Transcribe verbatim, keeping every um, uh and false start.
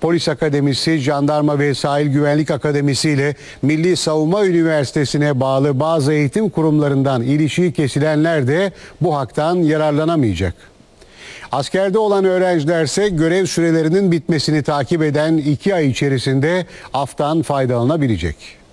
Polis Akademisi, Jandarma ve Sahil Güvenlik Akademisi ile Milli Savunma Üniversitesi'ne bağlı bazı eğitim kurumlarından ilişiği kesilenler de bu haktan yararlanamayacak. Askerde olan öğrencilerse görev sürelerinin bitmesini takip eden iki ay içerisinde aftan faydalanabilecek.